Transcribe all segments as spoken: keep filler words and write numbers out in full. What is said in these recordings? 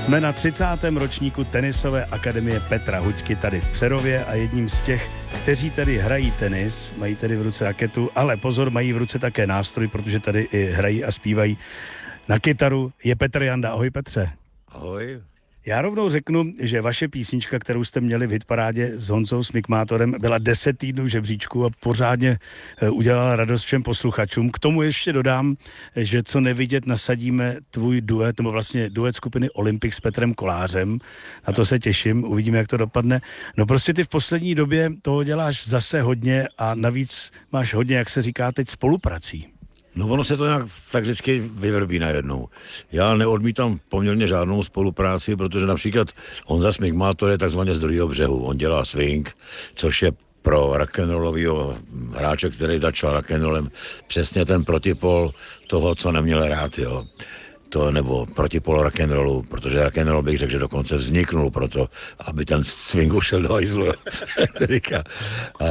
Jsme na třicátém ročníku tenisové akademie Petra Huďky tady v Přerově a jedním z těch, kteří tady hrají tenis, mají tady v ruce raketu, ale pozor, mají v ruce také nástroj, protože tady i hrají a zpívají na kytaru, je Petr Janda. Ahoj Petře. Ahoj. Já rovnou řeknu, že vaše písnička, kterou jste měli v hitparádě s Honzou Smikmátorem, byla deset týdnů v žebříčku a pořádně udělala radost všem posluchačům. K tomu ještě dodám, že co nevidět, nasadíme tvůj duet, nebo vlastně duet skupiny Olympik s Petrem Kolářem. Na to se těším, uvidíme, jak to dopadne. No prostě ty v poslední době toho děláš zase hodně a navíc máš hodně, jak se říká teď, spoluprací. No ono se to nějak tak vždycky vyvrbí najednou. Já neodmítám poměrně žádnou spolupráci, protože například Honza Smikmátor je takzvaně z druhého břehu. On dělá swing, což je pro rock'n'rollovýho hráče, který začal rock'n'rollem, přesně ten protipol toho, co neměl rád, jo. To, nebo protipol rock'n'rollu, protože rock'n'roll bych řekl, že dokonce vzniknul proto, aby ten swing ušel do hajzlu. a,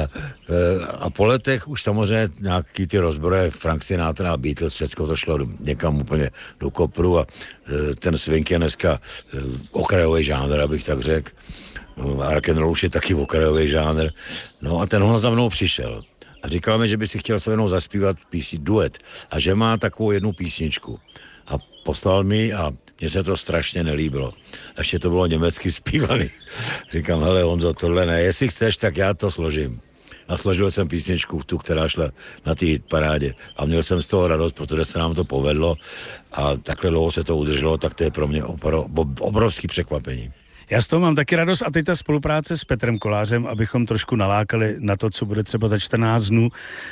a po letech už samozřejmě nějaký ty rozbroje Frank Sinatra a Beatles, všechno to šlo někam úplně do kopru a ten swing je dneska okrajový žánr, abych tak řekl. A rock'n'roll už je taky okrajový žánr. No a ten ho za mnou přišel. A říkal mi, že by si chtěl se mnou zaspívat písni duet a že má takovou jednu písničku. A poslal mi a mně se to strašně nelíbilo. Ještě to bylo německy zpívaný. Říkám, hele Honzo, tohle ne, jestli chceš, tak já to složím. A složil jsem písničku, tu, která šla na té hitparádě. A měl jsem z toho radost, protože se nám to povedlo a takhle dlouho se to udrželo, tak to je pro mě obrovský překvapení. Já z toho mám taky radost a teď ta spolupráce s Petrem Kolářem, abychom trošku nalákali na to, co bude třeba za čtrnáct dnů.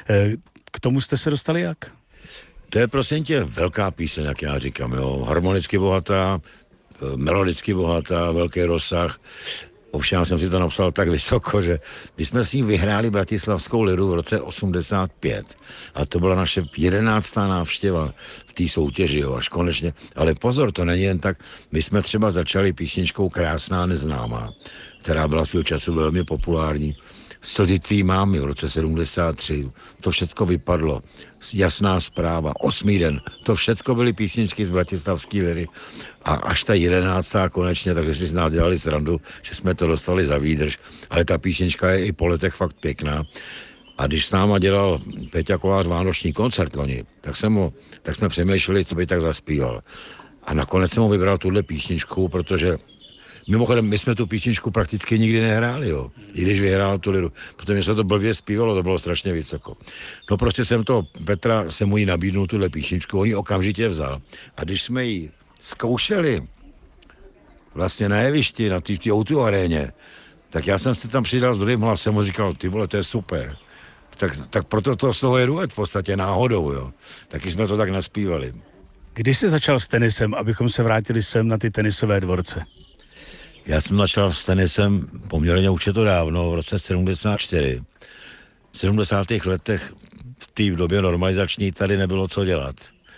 K tomu jste se dostali jak? To je prosím tě velká píseň, jak já říkám, jo. Harmonicky bohatá, melodicky bohatá, velký rozsah. Ovšem, já jsem si to napsal tak vysoko, že my jsme s ním vyhráli Bratislavskou liru v roce osmdesát pět. A to byla naše jedenáctá návštěva v té soutěži, jo, až konečně. Ale pozor, to není jen tak. My jsme třeba začali písničkou Krásná neznámá, která byla svého času velmi populární. Slzy tvý mámy v roce sedmdesát tři, to všecko vypadlo. Jasná zpráva, osmý den, to všecko byly písničky z Bratislavské liry. A až ta jedenáctá konečně, takže jsme si nás dělali srandu, že jsme to dostali za výdrž. Ale ta písnička je i po letech fakt pěkná. A když s náma dělal Peťa Kolář vánoční koncert loni, tak, jsem ho, tak jsme přemýšleli, co by tak zaspíval. A nakonec jsem ho vybral tuhle písničku, protože mimochodem, my jsme tu písničku prakticky nikdy nehráli, jo. I když vyhrál tu liru. Protože mě se to blbě zpívalo, to bylo strašně vysoko. No prostě jsem to, Petra, jsem mu ji nabídnul tuhle písničku, on ji okamžitě vzal. A když jsme ji zkoušeli vlastně na jevišti, na té ó dva aréně, tak já jsem se tam přidal s druhým hlasem a říkal, ty vole, to je super. Tak, tak proto to slovo je duet v podstatě náhodou, jo. Taky jsme to tak naspívali. Kdy jsi začal s tenisem, abychom se vrátili sem na ty tenisové dvorce? Já jsem začal s tenisem poměrně už je to dávno, v roce sedmdesát čtyři. V sedmdesátých letech v té době normalizační tady nebylo co dělat.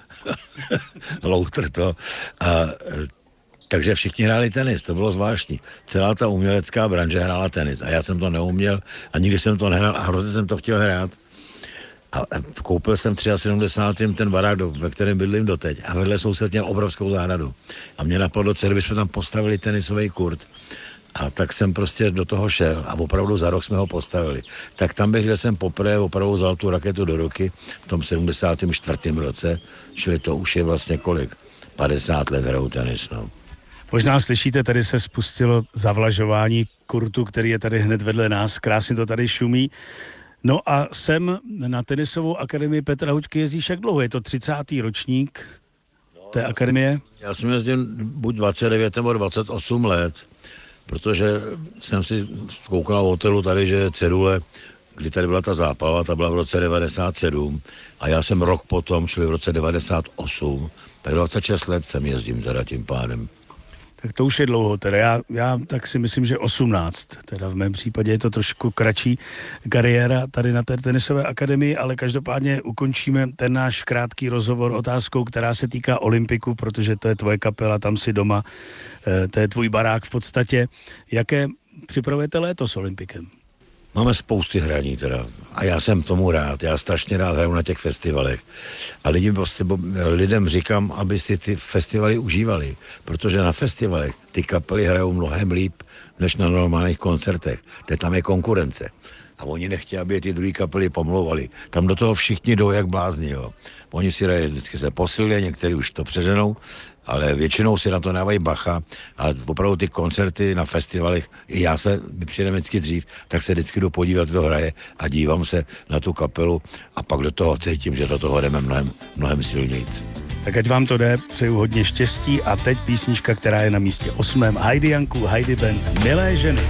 Loutr to. A, takže všichni hráli tenis, to bylo zvláštní. Celá ta umělecká branže hrála tenis a já jsem to neuměl a nikdy jsem to nehrál a hrozně jsem to chtěl hrát. A koupil jsem v sedmdesátém třetím ten barák, ve kterém bydlím doteď. A vedle soused měl obrovskou zahradu. A mě napadlo, co kdybychom tam postavili tenisový kurt. A tak jsem prostě do toho šel a opravdu za rok jsme ho postavili. Tak tam bych, kde jsem poprvé opravdu vzal tu raketu do ruky v tom sedmdesátém čtvrtém roce, čili to už je vlastně kolik? padesát let hraju tenis, no. Možná slyšíte, tady se spustilo zavlažování kurtu, který je tady hned vedle nás, krásně to tady šumí. No a sem na tenisovou akademii Petra Huďky jezdíš jak dlouho? Je to třicátý ročník té akademie? Já jsem jezdil buď dvacet devět nebo dvacet osm let, protože jsem si koukal na hotelu tady, že je cedule, kdy tady byla ta zápalva, ta byla v roce devadesát sedm a já jsem rok potom, čili v roce devadesát osm, tak dvacet šest let jsem jezdím teda tím pádem. Tak to už je dlouho, teda já, já tak si myslím, že osmnáct, teda v mém případě je to trošku kratší kariéra tady na té tenisové akademii, ale každopádně ukončíme ten náš krátký rozhovor otázkou, která se týká Olympiku, protože to je tvoje kapela, tam si doma, to je tvůj barák v podstatě. Jaké připravujete léto s Olympikem? Máme spousty hraní teda. A já jsem tomu rád. Já strašně rád hraju na těch festivalech. A lidi, lidem říkám, aby si ty festivaly užívali. Protože na festivalech ty kapely hrajou mnohem líp, než na normálních koncertech. Teď tam je konkurence. A oni nechtějí, aby ty druhé kapely pomlouvali. Tam do toho všichni jdou jak blázni, jo. Oni si hrají, vždycky se posiluje, někteří už to přeženou, ale většinou si na to dávají bacha a opravdu ty koncerty na festivalech, i já se, my přijedeme vždycky dřív, tak se vždycky jdu podívat, kdo hraje a dívám se na tu kapelu a pak do toho cítím, že do toho jdeme mnohem, mnohem silnějc. Tak ať vám to jde, přeju hodně štěstí a teď písnička, která je na místě osmém. Heidi Janku, Heidi Band, Milé ženy.